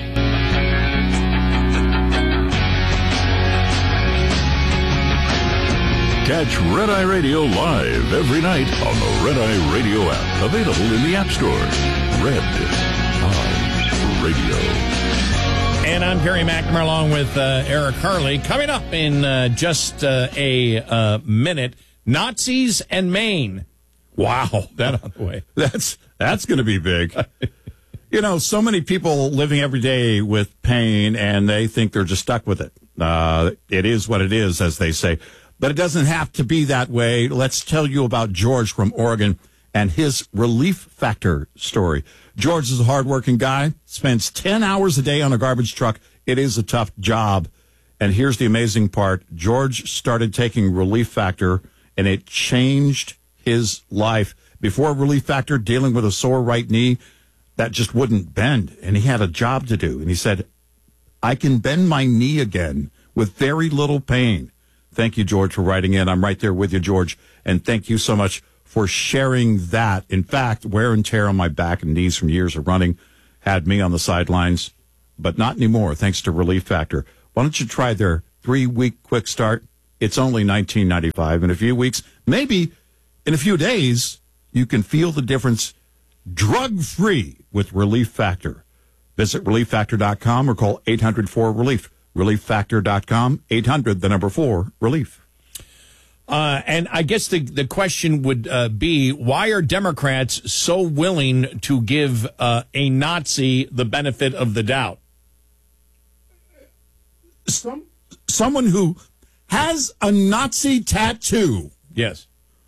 Catch Red Eye Radio live every night on the Red Eye Radio app. Available in the App Store. Red Eye Radio. And I'm Gary McNamara along with uh, Eric Harley. Coming up in uh, just uh, a uh, minute, Nazis and Maine. Wow, that on the way. That's that's going to be big. You know, so many people living every day with pain, and they think they're just stuck with it. Uh, it is what it is, as they say. But it doesn't have to be that way. Let's tell you about George from Oregon and his Relief Factor story. George is a hardworking guy, spends ten hours a day on a garbage truck. It is a tough job. And here's the amazing part. George started taking Relief Factor, and it changed his life. Before Relief Factor, dealing with a sore right knee that just wouldn't bend, and he had a job to do. And he said, I can bend my knee again with very little pain. Thank you, George, for writing in. I'm right there with you, George. And thank you so much for sharing that. In fact, wear and tear on my back and knees from years of running had me on the sidelines, but not anymore, thanks to Relief Factor. Why don't you try their three-week quick start? It's only nineteen ninety-five. In a few weeks, maybe in a few days, you can feel the difference drug-free with Relief Factor. Visit relief factor dot com or call eight hundred four relief. relief factor dot com, eight hundred, the number four, relief. Uh, and I guess the, the question would uh, be, why are Democrats so willing to give uh, a Nazi the benefit of the doubt? Some, someone who has a Nazi tattoo. Yes.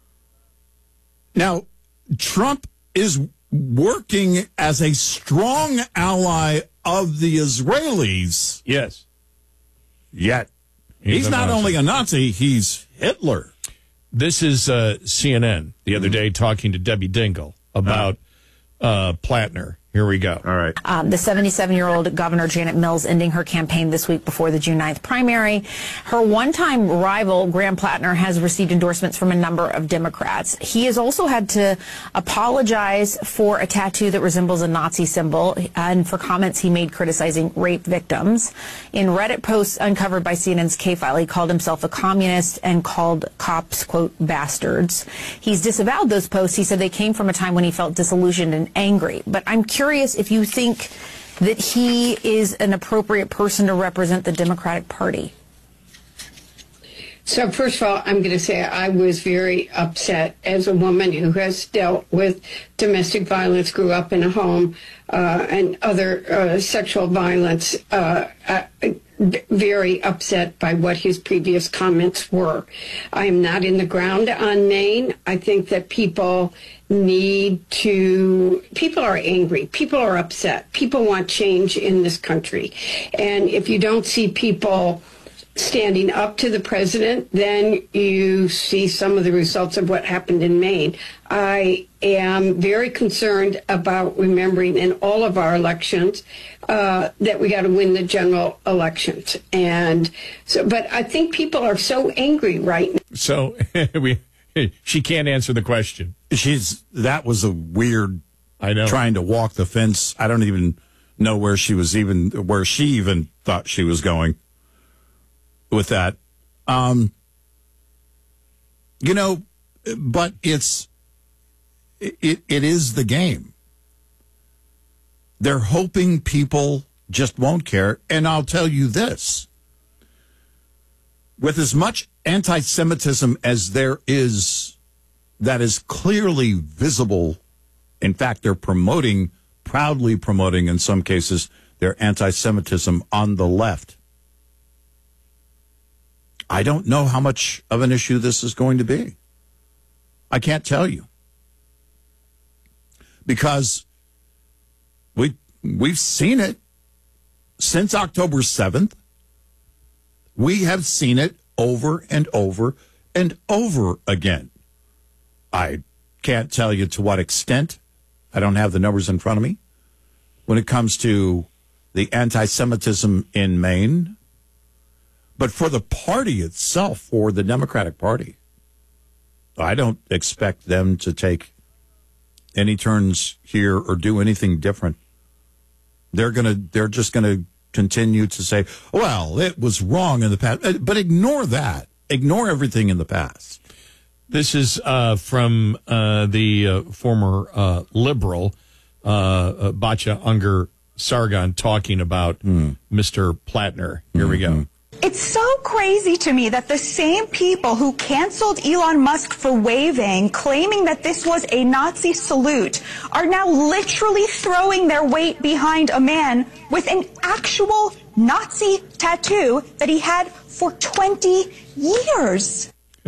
Now, Trump is working as a strong ally of the Israelis. Yes. Yet, he's, he's not Nazi. only a Nazi, he's Hitler. This is uh, C N N the other day talking to Debbie Dingell about uh, Plattner. Here we go. All right. Um, the seventy-seven-year-old Governor Janet Mills ending her campaign this week before the June ninth primary. Her one-time rival, Graham Plattner, has received endorsements from a number of Democrats. He has also had to apologize for a tattoo that resembles a Nazi symbol and for comments he made criticizing rape victims. In Reddit posts uncovered by C N N's K-File, he called himself a communist and called cops, quote, bastards. He's disavowed those posts. He said they came from a time when he felt disillusioned and angry. But I'm curious Curious if you think that he is an appropriate person to represent the Democratic Party. So first of all, I'm going to say I was very upset as a woman who has dealt with domestic violence, grew up in a home, uh, and other uh, sexual violence, uh, uh, very upset by what his previous comments were. I am not in the ground on Maine. I think that people need to, people are angry, people are upset, people want change in this country. And if you don't see people standing up to the president, then you see some of the results of what happened in Maine. I am very concerned about remembering in all of our elections uh, that we got to win the general elections. And so, but I think people are so angry right now. So we, she can't answer the question. She's, that was a weird, I know, trying to walk the fence. I don't even know where she was even, where she even thought she was going with that. Um, you know, but it's, it, it is the game. They're hoping people just won't care. And I'll tell you this, with as much anti-Semitism as there is, that is clearly visible. In fact, they're promoting, proudly promoting in some cases, their anti-Semitism on the left. I don't know how much of an issue this is going to be. I can't tell you. Because we, we've seen it since October seventh. We have seen it over and over and over again. I can't tell you to what extent. I don't have the numbers in front of me. When it comes to the anti-Semitism in Maine, but for the party itself, for the Democratic Party, I don't expect them to take any turns here or do anything different. They're gonna, they're just gonna continue to say, well, it was wrong in the past, but ignore that. Ignore everything in the past. This is uh, from uh, the uh, former uh, liberal, uh, uh, Batya Unger Sargon, talking about mm. Mister Plattner. Here mm-hmm. we go. It's so crazy to me that the same people who canceled Elon Musk for waving, claiming that this was a Nazi salute, are now literally throwing their weight behind a man with an actual Nazi tattoo that he had for twenty years.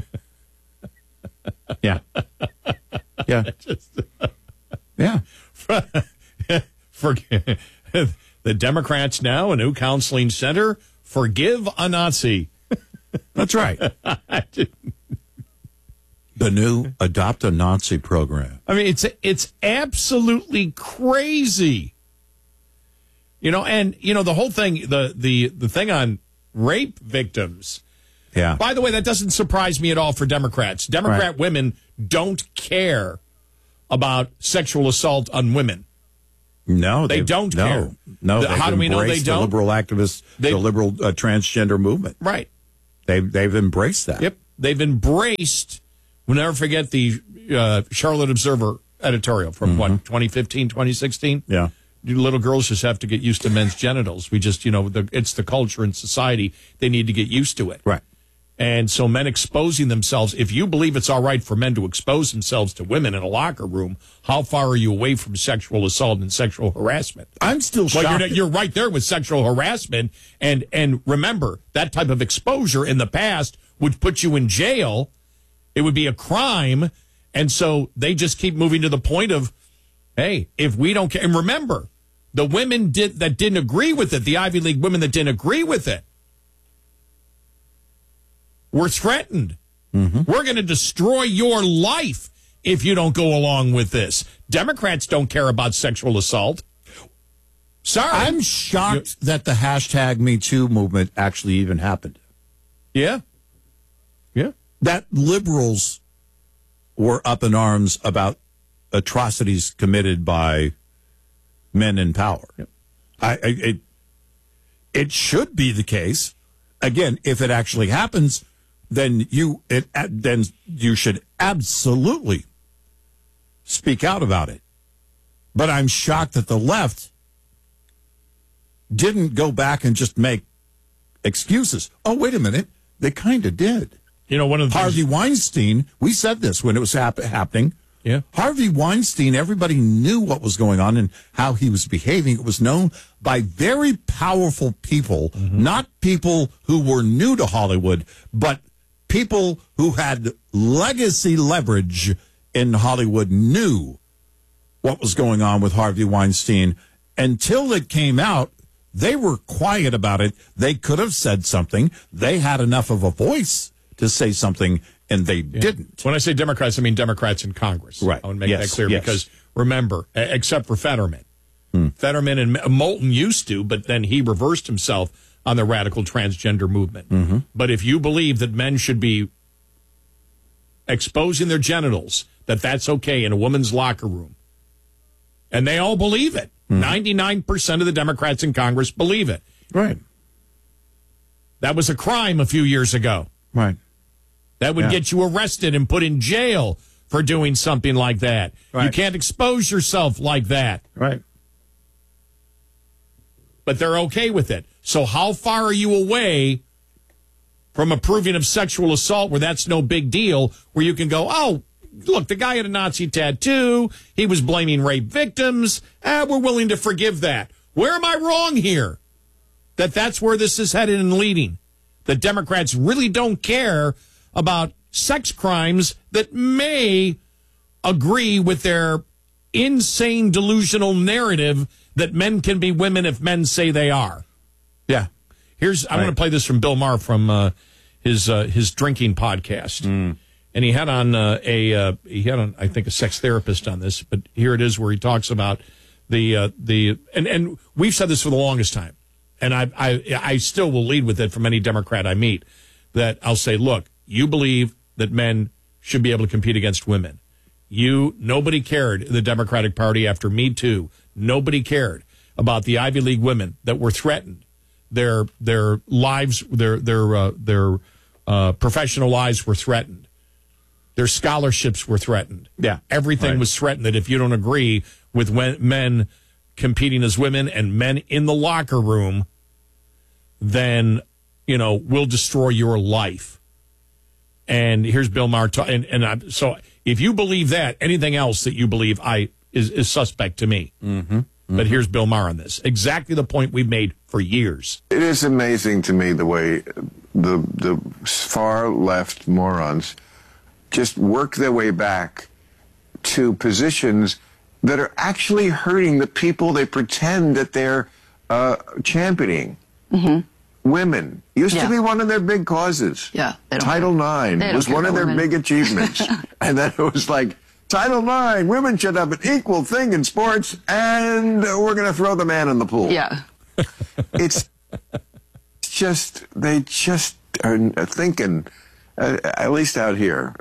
Yeah. Yeah. Yeah. For the Democrats now, a new counseling center. Forgive a Nazi. That's right. But The new Adopt a Nazi program. I mean, it's it's absolutely crazy. You know, and, you know, the whole thing, the, the, the thing on rape victims. Yeah. By the way, that doesn't surprise me at all for Democrats. Democrat Right. women don't care about sexual assault on women. No, They they've- don't no, care. No, The- they've how do we know they embraced don't? The liberal activists, They- the liberal uh, transgender movement. Right. They've, they've embraced that. Yep. They've embraced, we'll never forget the uh, Charlotte Observer editorial from, Mm-hmm. what, twenty fifteen, twenty sixteen? Yeah. You little girls just have to get used to men's genitals. We just, you know, the, it's the culture and society. They need to get used to it. Right. And so men exposing themselves, if you believe it's all right for men to expose themselves to women in a locker room, how far are you away from sexual assault and sexual harassment? I'm still well, shocked. You're, you're right there with sexual harassment. And, and remember, that type of exposure in the past would put you in jail. It would be a crime. And so they just keep moving to the point of, hey, if we don't care. And remember, the women did that didn't agree with it, the Ivy League women that didn't agree with it, were threatened. Mm-hmm. We're going to destroy your life if you don't go along with this. Democrats don't care about sexual assault. Sorry. I'm shocked that the hashtag Me Too movement actually even happened. Yeah. Yeah. That liberals were up in arms about atrocities committed by men in power. Yep. I, I it it should be the case. Again, if it actually happens, then you it then you should absolutely speak out about it. But I'm shocked that the left didn't go back and just make excuses. Oh, wait a minute, they kind of did. You know, one of the Harvey things- Weinstein. We said this when it was hap- happening. Yeah. Harvey Weinstein, everybody knew what was going on and how he was behaving. It was known by very powerful people, Mm-hmm. not people who were new to Hollywood, but people who had legacy leverage in Hollywood knew what was going on with Harvey Weinstein. Until it came out, they were quiet about it. They could have said something. They had enough of a voice to say something, and they Yeah. didn't. When I say Democrats, I mean Democrats in Congress. Right. I want to make Yes, that clear yes. because remember, e- except for Fetterman, Fetterman and Moulton used to, but then he reversed himself on the radical transgender movement. Mm-hmm. But if you believe that men should be exposing their genitals, that that's okay in a woman's locker room, and they all believe it. ninety-nine percent of the Democrats in Congress believe it. Right. That was a crime a few years ago. Right. That would Yeah. get you arrested and put in jail for doing something like that. You Right. can't expose yourself like that. Right. But they're okay with it. So how far are you away from approving of sexual assault where that's no big deal, where you can go, oh, look, the guy had a Nazi tattoo. He was blaming rape victims. Ah, we're willing to forgive that. Where am I wrong here? That that's where this is headed and leading. The Democrats really don't care about sex crimes that may agree with their insane delusional narrative that men can be women if men say they are. Yeah. Here's I Right. want to play this from Bill Maher from uh, his uh, his drinking podcast, Mm. and he had on uh, a uh, he had on I think a sex therapist on this, but here it is where he talks about the uh, the and and we've said this for the longest time, and I I I still will lead with it from any Democrat I meet, that I'll say, look, you believe that men should be able to compete against women. You nobody cared in the Democratic Party after Me Too. Nobody cared about the Ivy League women that were threatened. Their their lives, their their uh, their uh, professional lives were threatened. Their scholarships were threatened. Yeah, everything right. was threatened. That if you don't agree with when, men competing as women and men in the locker room, then you know we'll destroy your life. And here's Bill Maher, ta- and and I, so if you believe that, anything else that you believe, I is, is suspect to me. Mm-hmm. But here's Bill Maher on this. Exactly the point we've made for years. It is amazing to me the way the the far left morons just work their way back to positions that are actually hurting the people they pretend that they're uh, championing. Mm-hmm. women used Yeah. to be one of their big causes. Yeah. they don't Title care. nine They don't was care one of about their women. big achievements. And then it was like, Title nine, women should have an equal thing in sports, and we're going to throw the man in the pool. Yeah. It's just, they just are thinking, uh, at least out here.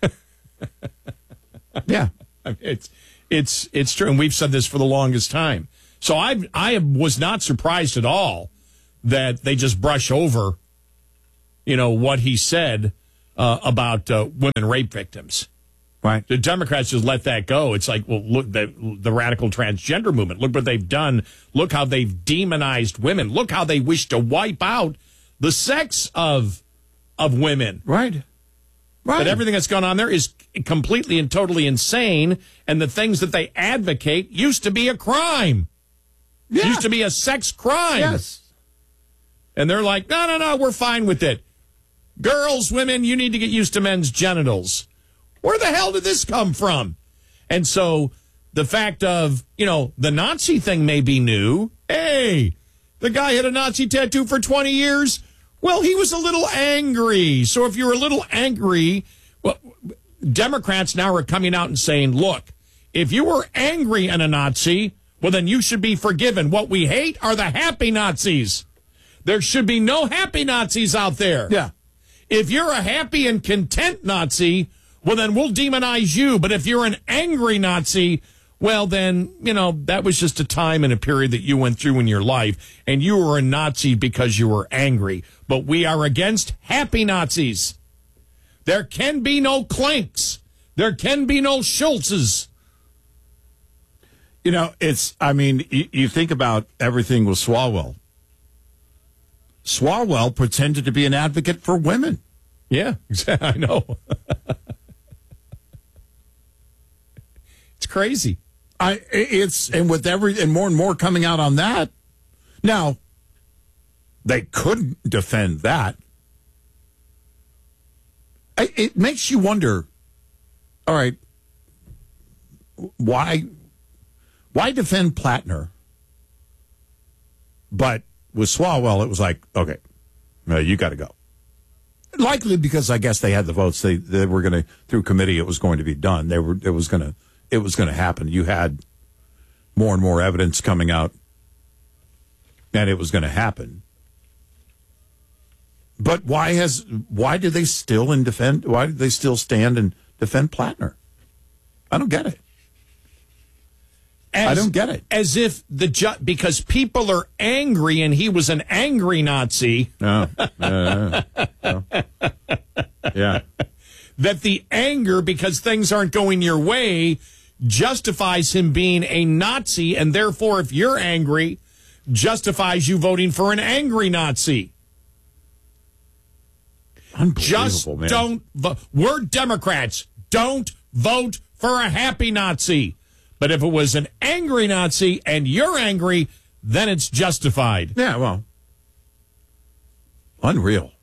Yeah, I mean, it's it's it's true, and we've said this for the longest time. So I I was not surprised at all that they just brush over, you know, what he said uh, about uh, women rape victims. Right. The Democrats just let that go. It's like, well, look, the, the radical transgender movement. Look what they've done. Look how they've demonized women. Look how they wish to wipe out the sex of of women. Right. Right. That everything that's gone on there is completely and totally insane, and the things that they advocate used to be a crime. Yeah. Used to be a sex crime. Yes. And they're like, no, no, no, we're fine with it. Girls, women, you need to get used to men's genitals. Where the hell did this come from? And so the fact of, you know, the Nazi thing may be new. Hey, the guy had a Nazi tattoo for twenty years. Well, he was a little angry. So if you're a little angry, well, Democrats now are coming out and saying, look, if you were angry at a Nazi, well, then you should be forgiven. What we hate are the happy Nazis. There should be no happy Nazis out there. Yeah. If you're a happy and content Nazi, well, then we'll demonize you. But if you're an angry Nazi, well, then, you know, that was just a time and a period that you went through in your life, and you were a Nazi because you were angry. But we are against happy Nazis. There can be no Klinks. There can be no Schultzes. You know, it's, I mean, you, you think about everything with Swalwell. Swalwell pretended to be an advocate for women. Yeah, I know. It's crazy. I it's and with every and more and more coming out on that. Now, they couldn't defend that. I, it makes you wonder. All right, why why defend Plattner? But with Swalwell, it was like, okay, no, you got to go. Likely because I guess they had the votes. They they were going to through committee. It was going to be done. They were. It was going to. It was going to happen. You had more and more evidence coming out, and it was going to happen. But why has why do they still in defend? Why do they still stand and defend Plattner? I don't get it. As, I don't get it. As if the ju- because people are angry and he was an angry Nazi. No. Uh, no. Yeah. That the anger because things aren't going your way justifies him being a Nazi, and therefore if you're angry, justifies you voting for an angry Nazi. Unbelievable, Just man. don't vote. We're Democrats. Don't vote for a happy Nazi. But if it was an angry Nazi and you're angry, then it's justified. Yeah, well, unreal.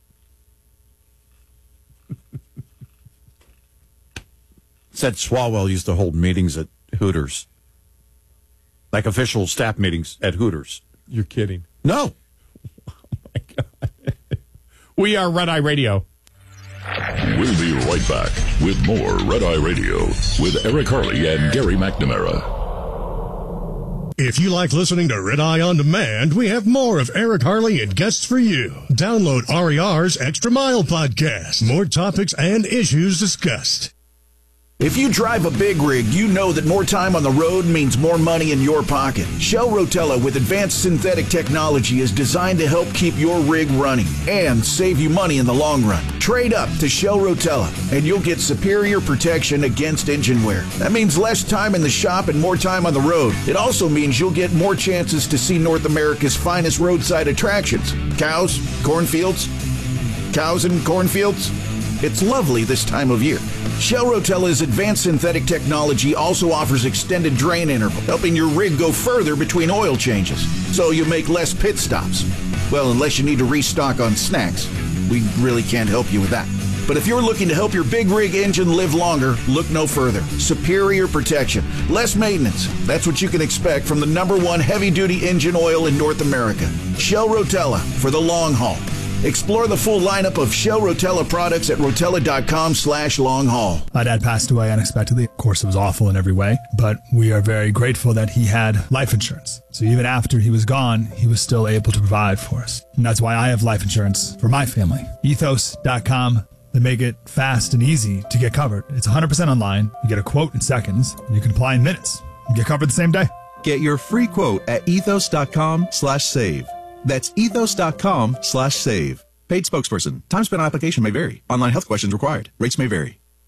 Said Swalwell used to hold meetings at Hooters, like official staff meetings at Hooters. You're kidding. No. Oh, my God. We are Red Eye Radio. We'll be right back with more Red Eye Radio with Eric Harley and Gary McNamara. If you like listening to Red Eye On Demand, we have more of Eric Harley and guests for you. Download R E R's Extra Mile podcast. More topics and issues discussed. If you drive a big rig, you know that more time on the road means more money in your pocket. Shell Rotella with advanced synthetic technology is designed to help keep your rig running and save you money in the long run. Trade up to Shell Rotella and you'll get superior protection against engine wear. That means less time in the shop and more time on the road. It also means you'll get more chances to see North America's finest roadside attractions. Cows, cornfields, cows and cornfields. It's lovely this time of year. Shell Rotella's advanced synthetic technology also offers extended drain interval, helping your rig go further between oil changes, so you make less pit stops. Well, unless you need to restock on snacks. We really can't help you with that. But if you're looking to help your big rig engine live longer, look no further. Superior protection, less maintenance. That's what you can expect from the number one heavy-duty engine oil in North America. Shell Rotella for the long haul. Explore the full lineup of Shell Rotella products at rotella.com slash long haul. My dad passed away unexpectedly. Of course, it was awful in every way, but we are very grateful that he had life insurance. So even after he was gone, he was still able to provide for us. And that's why I have life insurance for my family. ethos dot com. They make it fast and easy to get covered. It's one hundred percent online. You get a quote in seconds, and you can apply in minutes. You get covered the same day. Get your free quote at ethos.com slash save. That's ethos.com slash save. Paid spokesperson. Time spent on application may vary. Online health questions required. Rates may vary.